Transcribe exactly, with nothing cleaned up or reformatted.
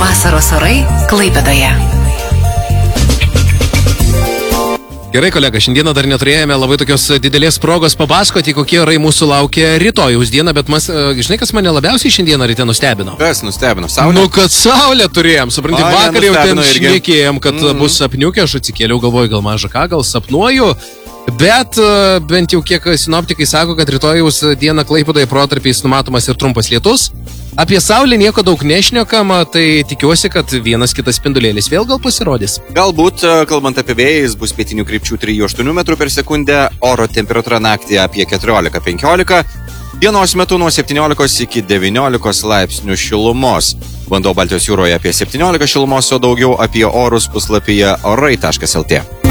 Vasaros orai Klaipėdoje. Gerai, kolega, šiandieną dar neturėjome labai tokios didelės progos papasakoti, kokie orai mūsų laukia rytojaus dieną, bet mas, žinai, kas mane labiausiai šiandieną ryte nustebino? Kas nustebino? Saulė? Nu, kad saulę turėjom, supranti, Ai, vakar jau ten nenustebino irgi. šnekėjom, kad Mhm. bus apniukę, aš atsikėliau, galvoju, gal maža ką, gal sapnuoju, bet e, bent jau kiek sinoptikai sako, kad rytojaus dieną Klaipėdoje protarpiais numatomas ir trumpas lietus. Apie saulę nieko daug nešnekama, tai tikiuosi, kad vienas kitas spindulėlis vėl gal pasirodys. Galbūt, kalbant apie vėjais, bus pietinių krypčių trijų aštuonių metrų per sekundę, oro temperatūra naktį apie keturiolika penkiolika, dienos metu nuo septyniolikos iki devyniolikos laipsnių šilumos. Vanduo Baltijos jūroje apie septyniolika šilumos, o daugiau apie orus puslapyje orai taškas lt.